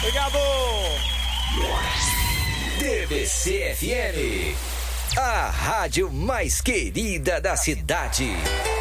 Obrigado! TBC FM, a rádio mais querida da cidade.